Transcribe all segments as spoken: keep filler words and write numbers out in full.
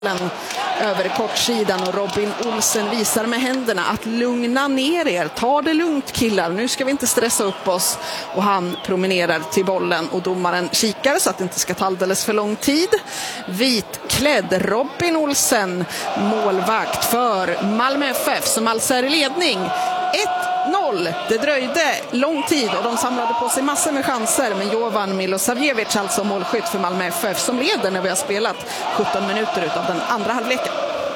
över kortsidan och Robin Olsen visar med händerna att lugna ner er, ta det lugnt killar, nu ska vi inte stressa upp oss, och han promenerar till bollen och domaren kikar så att det inte ska ta alldeles för lång tid. Vitklädd Robin Olsen, målvakt för Malmö F F som alltså är i ledning ett noll. Det dröjde lång tid och de samlade på sig massor med chanser, men Jovan Milosavljevic, alltså målskytt för Malmö F F, som leder när vi har spelat sjutton minuter utav den andra halvleken.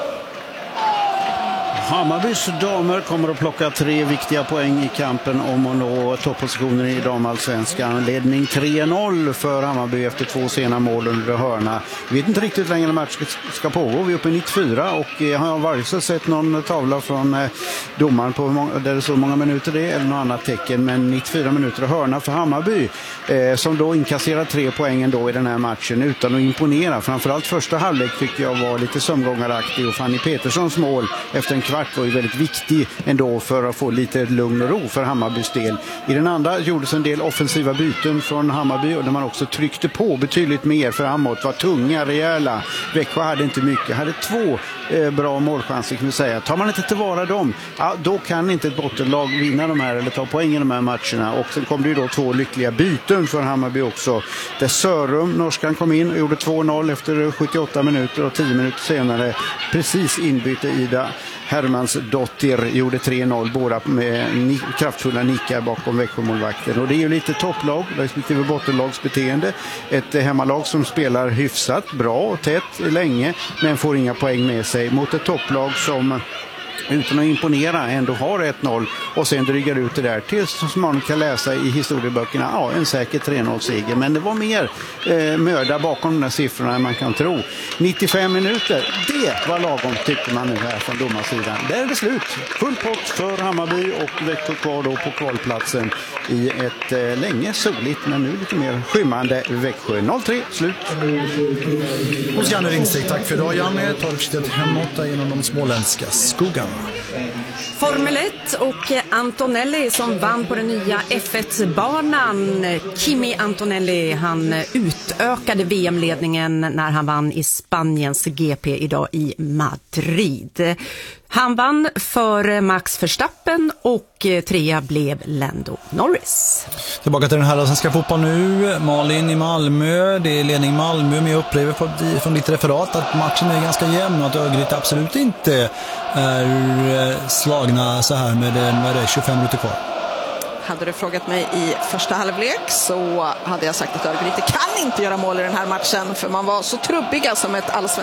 Hammarbys damer kommer att plocka tre viktiga poäng i kampen om att nå toppositionen i damallsvenskan. Ledning tre noll för Hammarby efter två sena mål under hörna. Vi vet inte riktigt länge när matchen ska pågå. Vi är uppe i nittiofyra och jag har varken sett någon tavla från domaren på många, där det så många minuter det eller något annat tecken. Men nittiofyra minuter och hörna för Hammarby eh, som då inkasserar tre poängen då i den här matchen utan att imponera. Framförallt första halvlek tycker jag var lite sömngångaraktig, och Fanny Peterssons mål efter en kvart var ju väldigt viktig ändå för att få lite lugn och ro för Hammarbys del. I den andra gjordes en del offensiva byten från Hammarby och där man också tryckte på betydligt mer framåt, var tunga, rejäla. Växjö hade inte mycket, hade två eh, bra målchanser kan vi säga. Tar man inte tillvara dem, ja, då kan inte ett bottenlag vinna de här eller ta poäng i de här matcherna. Och sen kom det ju då två lyckliga byten för Hammarby också. Där Sörum, norskan, kom in och gjorde två noll efter sjuttioåtta minuter, och tio minuter senare precis inbyte Ida Hermans dotter gjorde tre noll, båda med ni- kraftfulla nickar bakom Växjömålvakten. Och det är ju lite topplag, respektive bottenlags beteende. Ett hemmalag som spelar hyfsat bra och tätt länge, men får inga poäng med sig mot ett topplag som utan att imponera ändå har ett noll och sen drygar ut det där tills som man kan läsa i historieböckerna, ja, en säker tre noll-seger. Men det var mer eh, möda bakom de här siffrorna än man kan tro. nittiofem minuter, det var lagom tyckte man nu här från domarsidan. Där är det slut. Full pott för Hammarby och Växjö kvar då på kvalplatsen i ett eh, länge soligt men nu lite mer skymmande Växjö. noll tre, slut. Hos Janne Ringsteg, tack för idag Janne. Tar du förstått hemåt genom de småländska skogarna. Formel ett och Antonelli som vann på den nya F ett-banan. Kimi Antonelli, han utökade V M-ledningen när han vann i Spaniens G P idag i Madrid. Han vann för Max Verstappen och trea blev Lando Norris. Tillbaka till den här svenska fotboll nu. Malin i Malmö. Det är ledning Malmö, med upplever från ditt referat att matchen är ganska jämn och att Örgryte absolut inte är slagna så här med, med det tjugofem minuter kvar. Hade du frågat mig i första halvlek så hade jag sagt att Örgryte kan inte göra mål i den här matchen, för man var så trubbiga som ett allsvenskt